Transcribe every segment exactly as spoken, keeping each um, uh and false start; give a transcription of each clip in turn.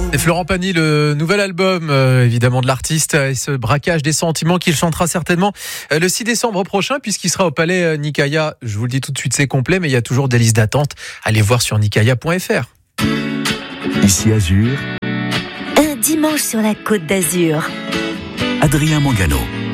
Et Florent Pagny, le nouvel album euh, évidemment de l'artiste et ce braquage des sentiments qu'il chantera certainement euh, le six décembre prochain puisqu'il sera au Palais euh, Nicaïa. Je vous le dis tout de suite, c'est complet, mais il y a toujours des listes d'attente. Allez voir sur nicaïa point f r. Ici Azur, Un dimanche sur la Côte d'Azur. Adrien Mangano.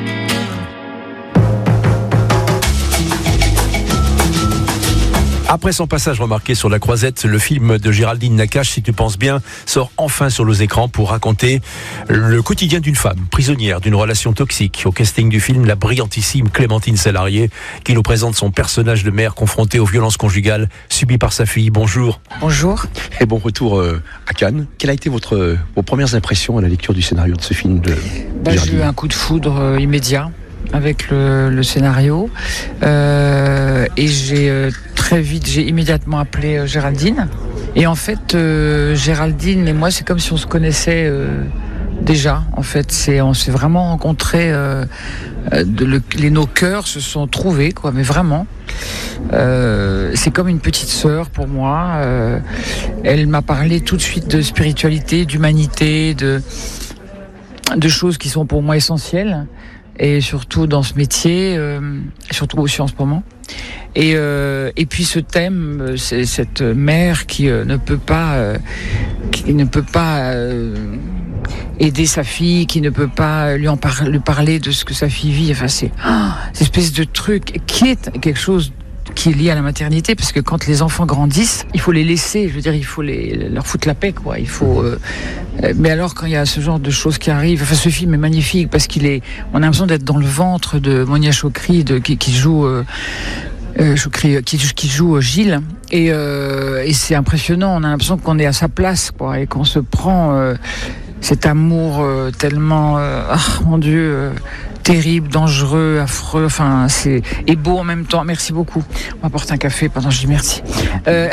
Après son passage remarqué sur La Croisette, le film de Géraldine Nakache, Si tu penses bien, sort enfin sur nos écrans pour raconter le quotidien d'une femme prisonnière d'une relation toxique. Au casting du film, la brillantissime Clémentine Sélarié, qui nous présente son personnage de mère confrontée aux violences conjugales subies par sa fille. Bonjour. Bonjour. Et bon retour euh, à Cannes. Quelles a été votre, euh, vos premières impressions à la lecture du scénario de ce film de bah, J'ai eu un coup de foudre euh, immédiat avec le, le scénario euh, et j'ai euh, très vite, j'ai immédiatement appelé euh, Géraldine. Et en fait, euh, Géraldine et moi, c'est comme si on se connaissait euh, déjà. En fait, c'est, on s'est vraiment rencontrés. Euh, de, le, les, nos cœurs se sont trouvés, quoi. Mais vraiment, euh, c'est comme une petite sœur pour moi. Euh, elle m'a parlé tout de suite de spiritualité, d'humanité, de de choses qui sont pour moi essentielles. Et surtout dans ce métier, euh, surtout aussi en ce moment. Et, euh, et puis ce thème, c'est cette mère qui euh, ne peut pas, euh, qui ne peut pas euh, aider sa fille, qui ne peut pas lui en par- lui parler de ce que sa fille vit. Enfin, c'est oh, cette espèce de truc qui est quelque chose qui est lié à la maternité, parce que quand les enfants grandissent, il faut les laisser, je veux dire, il faut les, leur foutre la paix, quoi. Il faut. Euh, mais alors, quand il y a ce genre de choses qui arrivent, enfin, ce film est magnifique parce qu'il est. On a l'impression d'être dans le ventre de Monia Chokri, de qui, qui joue. Euh, euh, Chokri, qui, qui joue Gilles, et, euh, et c'est impressionnant. On a l'impression qu'on est à sa place, quoi, et qu'on se prend euh, cet amour euh, tellement, euh, oh, mon Dieu. Euh, terrible, dangereux, affreux, enfin, c'est, et beau en même temps. Merci beaucoup. On m'apporte un café pendant que je dis merci. Euh,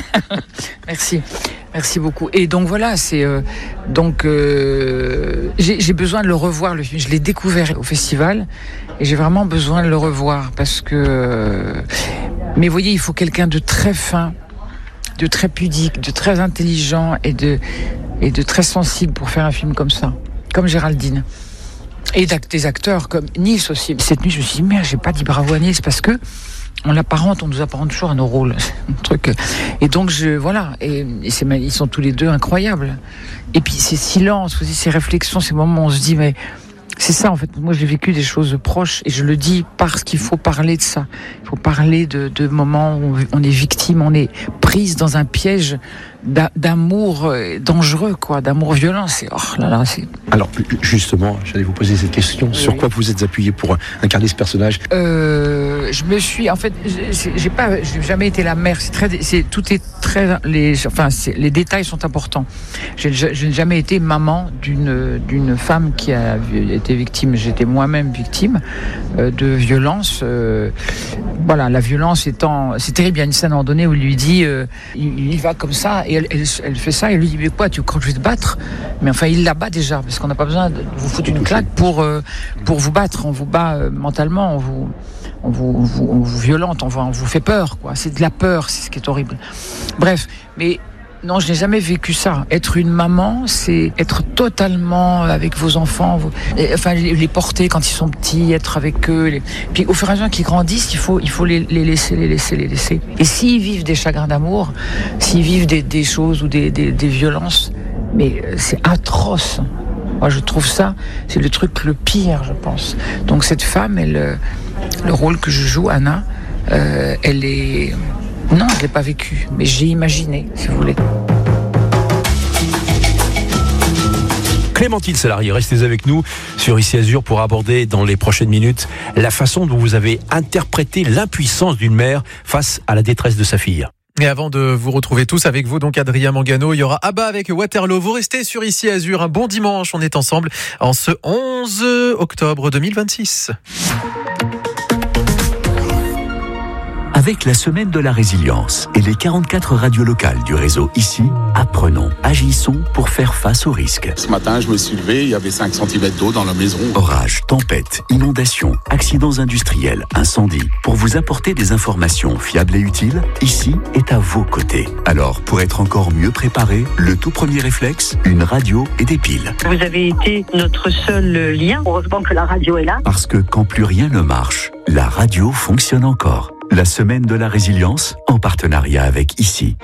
merci. Merci beaucoup. Et donc voilà, c'est, euh, donc, euh, j'ai, j'ai besoin de le revoir, le film. Je l'ai découvert au festival et j'ai vraiment besoin de le revoir parce que, euh, mais vous voyez, il faut quelqu'un de très fin, de très pudique, de très intelligent et de, et de très sensible pour faire un film comme ça. Comme Géraldine. Et des acteurs comme Nils aussi. Cette nuit, je me suis dit, merde, j'ai pas dit bravo à Nils parce que on l'apparente, on nous apparente toujours à nos rôles. Un truc. Et donc, je, voilà. Et, et c'est, ils sont tous les deux incroyables. Et puis, ces silences, aussi, ces réflexions, ces moments où on se dit, mais c'est ça, en fait. Moi, j'ai vécu des choses proches et je le dis parce qu'il faut parler de ça. Il faut parler de, de moments où on est victime, on est prise dans un piège d'amour dangereux, quoi, d'amour violent. C'est, oh là là, c'est... Alors, justement, j'allais vous poser cette question. Oui. Sur quoi vous êtes appuyé pour incarner ce personnage ? euh, Je me suis, en fait, j'ai, j'ai pas, j'ai jamais été la mère. C'est très, c'est, tout est très, les, enfin, c'est, les détails sont importants. J'ai, je n'ai jamais été maman d'une, d'une femme qui a été victime. J'étais moi-même victime euh, de violence. Euh, voilà, la violence étant, c'est terrible. Il y a une scène à un moment donné où il lui dit, euh, il, il va comme ça. Et elle, elle, elle fait ça, et lui dit, mais quoi, tu crois que je vais te battre ? Mais enfin, il la bat déjà, parce qu'on n'a pas besoin de vous foutre une claque pour, euh, pour vous battre. On vous bat euh, mentalement, on vous, on vous, on vous, on vous violente, on vous, on vous fait peur, quoi. C'est de la peur, c'est ce qui est horrible. Bref, mais non, je n'ai jamais vécu ça. Être une maman, c'est être totalement avec vos enfants, vous, et, enfin, les, les porter quand ils sont petits, être avec eux. Les... Puis au fur et à mesure qu'ils grandissent, il faut, il faut les, les laisser, les laisser, les laisser. Et s'ils vivent des chagrins d'amour, s'ils vivent des, des choses ou des, des, des violences, mais c'est atroce. Moi, je trouve ça, c'est le truc le pire, je pense. Donc cette femme, elle, le rôle que je joue, Anna, euh, elle est... Non, je ne l'ai pas vécu, mais j'ai imaginé, si vous voulez. Clémentine Sélarié, restez avec nous sur Ici Azur pour aborder dans les prochaines minutes la façon dont vous avez interprété l'impuissance d'une mère face à la détresse de sa fille. Et avant de vous retrouver tous avec vous, donc Adrien Mangano, il y aura Abba avec Waterloo. Vous restez sur Ici Azur. Un bon dimanche, on est ensemble en ce onze octobre deux mille vingt-six. Avec la semaine de la résilience et les quarante-quatre radios locales du réseau Ici, apprenons, agissons pour faire face aux risques. Ce matin, je me suis levé, il y avait cinq centimètres d'eau dans la maison. Orages, tempêtes, inondations, accidents industriels, incendies. Pour vous apporter des informations fiables et utiles, Ici est à vos côtés. Alors, pour être encore mieux préparé, le tout premier réflexe, une radio et des piles. Vous avez été notre seul lien. Heureusement que la radio est là. Parce que quand plus rien ne marche, la radio fonctionne encore. La semaine de la résilience, en partenariat avec Ici.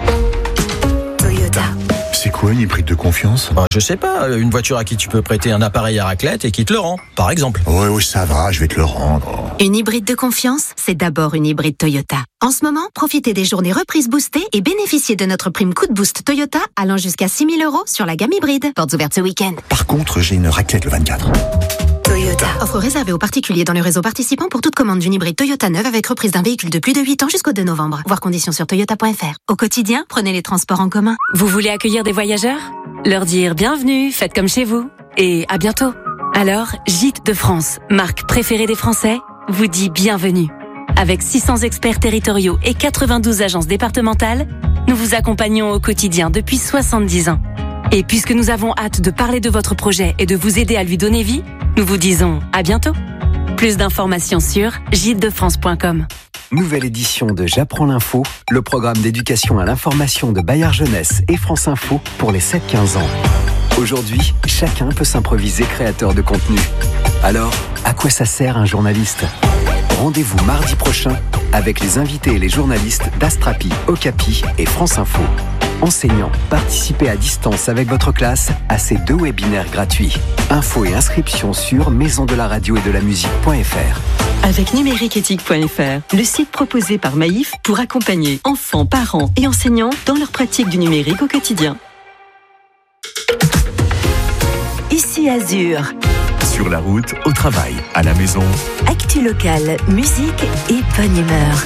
Toyota. C'est quoi une hybride de confiance ? Bah, je sais pas, une voiture à qui tu peux prêter un appareil à raclette et qui te le rend, par exemple. Ouais, ouais, ça va, je vais te le rendre. Une hybride de confiance, c'est d'abord une hybride Toyota. En ce moment, profitez des journées reprises boostées et bénéficiez de notre prime coup de boost Toyota allant jusqu'à six mille euros sur la gamme hybride. Portes ouvertes ce week-end. Par contre, j'ai une raclette le vingt-quatre. Toyota. Offre réservée aux particuliers dans le réseau participant pour toute commande d'une hybride Toyota neuve avec reprise d'un véhicule de plus de huit ans jusqu'au deux novembre. Voir conditions sur toyota point f r. Au quotidien, prenez les transports en commun. Vous voulez accueillir des voyageurs ? Leur dire bienvenue, faites comme chez vous et à bientôt. Alors, Gîtes de France, marque préférée des Français, vous dit bienvenue. Avec six cents experts territoriaux et quatre-vingt-douze agences départementales, nous vous accompagnons au quotidien depuis soixante-dix ans. Et puisque nous avons hâte de parler de votre projet et de vous aider à lui donner vie, nous vous disons à bientôt. Plus d'informations sur gîtes de france point com. Nouvelle édition de J'apprends l'info, le programme d'éducation à l'information de Bayard Jeunesse et France Info pour les sept quinze ans. Aujourd'hui, chacun peut s'improviser créateur de contenu. Alors, à quoi ça sert un journaliste ? Rendez-vous mardi prochain avec les invités et les journalistes d'Astrapi, Okapi et France Info. Enseignants, participez à distance avec votre classe à ces deux webinaires gratuits. Infos et inscriptions sur maison de la radio et de la musique point f r. Avec numériqueéthique point f r, le site proposé par Maïf pour accompagner enfants, parents et enseignants dans leur pratique du numérique au quotidien. Ici Azur. Sur la route, au travail, à la maison. Actu locale, musique et bonne humeur.